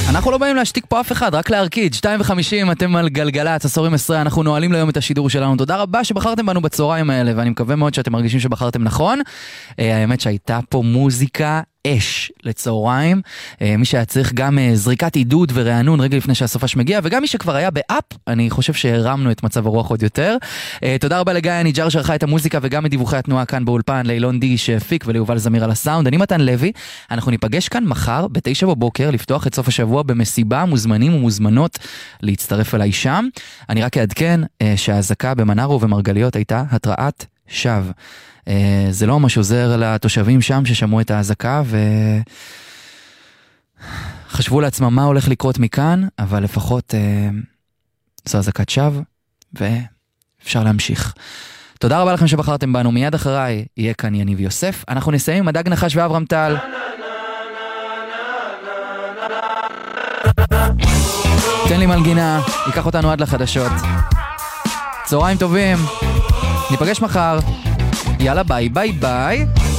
אנחנו לא באים להשתיק פה אף אחד, רק להרקיד. 2:50, אתם על גלגלת, עשורים 10, אנחנו נועלים ליום את השידור שלנו. תודה רבה שבחרתם בנו בצהריים האלה, ואני מקווה מאוד שאתם מרגישים שבחרתם נכון. האמת שהייתה פה מוזיקה אש לצהריים, מי שהיה צריך גם זריקת עידוד ורענון רגע לפני שהסופש מגיע, וגם מי שכבר היה באפ, אני חושב שהרמנו את מצב הרוח עוד יותר. תודה רבה לגיא הניג'ר שערכה את המוזיקה וגם את דיווחי התנועה כאן באולפן, לאילון די שהפיק וליובל זמיר על הסאונד. אני מתן לוי, אנחנו ניפגש כאן מחר ב9 בבוקר לפתוח את סוף השבוע במסיבה, מוזמנים ומוזמנות להצטרף אליי שם. אני רק אעדכן שההזקה במנרו ומרגליות הייתה התראת שווא. זה לא ממש עוזר לתושבים שם ששמעו את ההזקה וחשבו לעצמם מה הולך לקרות מכאן, אבל לפחות זו הזקת שווא ואפשר להמשיך. תודה רבה לכם שבחרתם בנו. מיד אחריי יהיה כאן יניב יוסף. אנחנו נסיים עם הדג נחש ואברהם טל. תן לי מלגינה, ייקח אותנו עד לחדשות. צהריים טובים, ניפגש מחר. יאללה ביי ביי ביי.